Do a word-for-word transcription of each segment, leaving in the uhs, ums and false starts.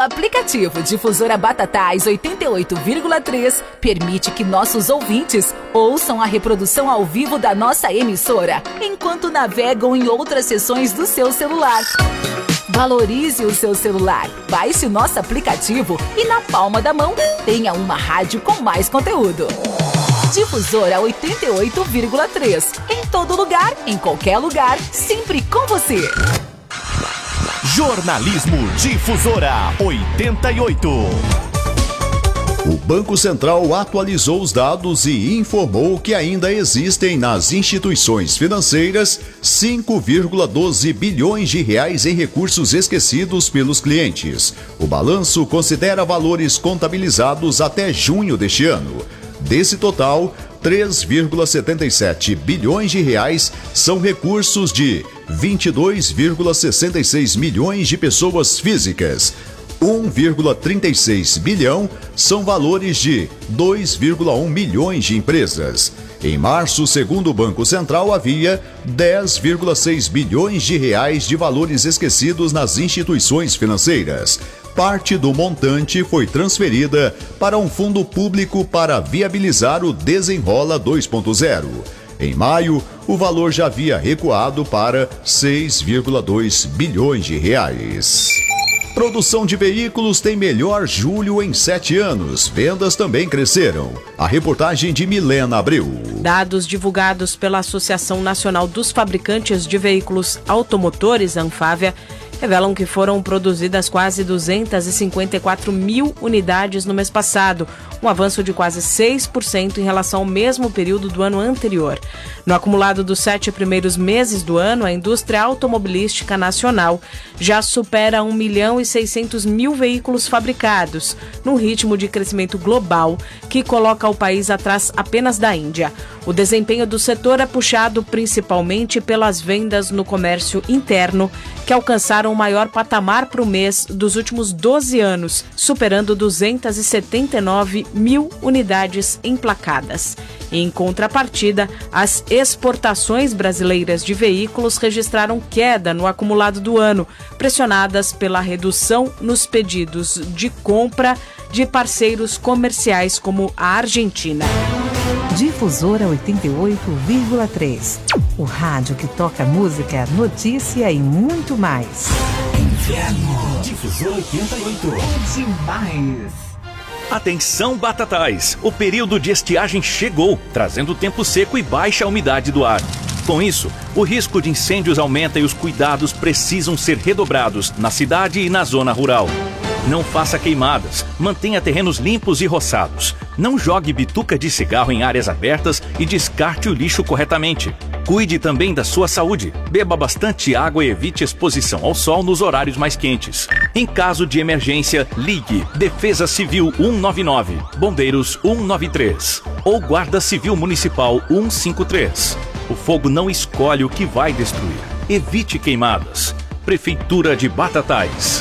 aplicativo Difusora Batatais oitenta e oito vírgula três permite que nossos ouvintes ouçam a reprodução ao vivo da nossa emissora, enquanto navegam em outras seções do seu celular. Valorize o seu celular, baixe o nosso aplicativo e na palma da mão tenha uma rádio com mais conteúdo. Difusora oitenta e oito vírgula três. Em todo lugar, em qualquer lugar, sempre com você. Jornalismo Difusora oitenta e oito. O Banco Central atualizou os dados e informou que ainda existem nas instituições financeiras cinco vírgula doze bilhões de reais em recursos esquecidos pelos clientes. O balanço considera valores contabilizados até junho deste ano. Desse total, três vírgula setenta e sete bilhões de reais são recursos de vinte e dois vírgula sessenta e seis milhões de pessoas físicas. um vírgula trinta e seis bilhão são valores de dois vírgula um milhões de empresas. Em março, segundo o Banco Central, havia dez vírgula seis bilhões de reais de valores esquecidos nas instituições financeiras. Parte do montante foi transferida para um fundo público para viabilizar o Desenrola dois ponto zero. Em maio, o valor já havia recuado para seis vírgula dois bilhões de reais. Produção de veículos tem melhor julho em sete anos. Vendas também cresceram. A reportagem de Milena Abreu. Dados divulgados pela Associação Nacional dos Fabricantes de Veículos Automotores, Anfávia, revelam que foram produzidas quase duzentas e cinquenta e quatro mil unidades no mês passado, um avanço de quase seis por cento em relação ao mesmo período do ano anterior. No acumulado dos sete primeiros meses do ano, a indústria automobilística nacional já supera um milhão e seiscentos mil veículos fabricados, num ritmo de crescimento global que coloca o país atrás apenas da Índia. O desempenho do setor é puxado principalmente pelas vendas no comércio interno, que alcançaram o maior patamar para o mês dos últimos doze anos, superando duzentas e setenta e nove mil unidades emplacadas. Em contrapartida, as exportações brasileiras de veículos registraram queda no acumulado do ano, pressionadas pela redução nos pedidos de compra de parceiros comerciais como a Argentina. Difusora oitenta e oito vírgula três. O rádio que toca música, notícia e muito mais. Inverno. Difusora oitenta e oito. É demais. Atenção, Batatais! O período de estiagem chegou, trazendo tempo seco e baixa umidade do ar. Com isso, o risco de incêndios aumenta e os cuidados precisam ser redobrados na cidade e na zona rural. Não faça queimadas, mantenha terrenos limpos e roçados. Não jogue bituca de cigarro em áreas abertas e descarte o lixo corretamente. Cuide também da sua saúde. Beba bastante água e evite exposição ao sol nos horários mais quentes. Em caso de emergência, ligue Defesa Civil cento e noventa e nove, Bombeiros cento e noventa e três ou Guarda Civil Municipal cento e cinquenta e três. O fogo não escolhe o que vai destruir. Evite queimadas. Prefeitura de Batatais.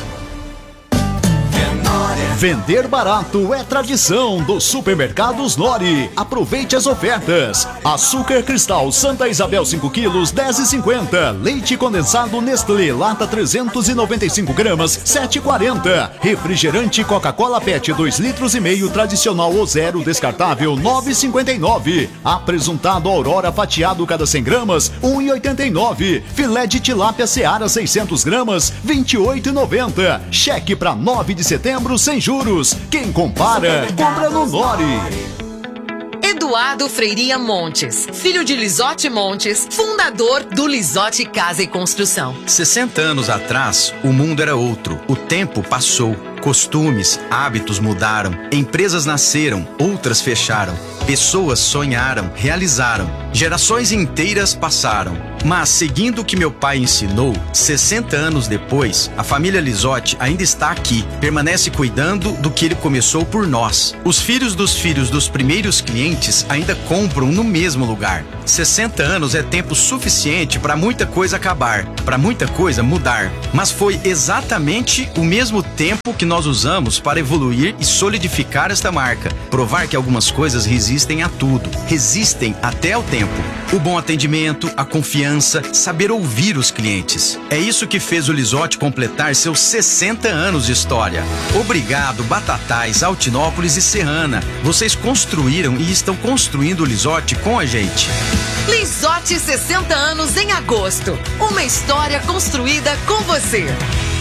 Vender barato é tradição dos supermercados Nori. Aproveite as ofertas. Açúcar cristal Santa Isabel cinco quilos, dez e cinquenta. Leite condensado Nestlé lata trezentos e noventa e cinco gramas, sete e quarenta. Refrigerante Coca-Cola Pet dois litros e meio tradicional ou zero descartável, nove e cinquenta e nove. Apresuntado Aurora fatiado cada cem gramas, um e oitenta e nove. Filé de tilápia Seara seiscentos gramas, vinte e oito e noventa. Cheque para nove de setembro sem juros. Quem compara, compra no Nori. Eduardo Freiria Montes, filho de Lisote Montes, fundador do Lisote Casa e Construção. sessenta anos atrás, o mundo era outro. O tempo passou. Costumes, hábitos mudaram. Empresas nasceram, outras fecharam. Pessoas sonharam, realizaram. Gerações inteiras passaram. Mas, seguindo o que meu pai ensinou, sessenta anos depois, a família Lisote ainda está aqui. Permanece cuidando do que ele começou por nós. Os filhos dos filhos dos primeiros clientes ainda compram no mesmo lugar. sessenta anos é tempo suficiente para muita coisa acabar, para muita coisa mudar. Mas foi exatamente o mesmo tempo que que nós usamos para evoluir e solidificar esta marca. Provar que algumas coisas resistem a tudo, resistem até ao tempo. O bom atendimento, a confiança, saber ouvir os clientes. É isso que fez o Lisotti completar seus sessenta anos de história. Obrigado, Batatais, Altinópolis e Serrana. Vocês construíram e estão construindo o Lisotti com a gente. Lisotti sessenta anos em agosto. Uma história construída com você.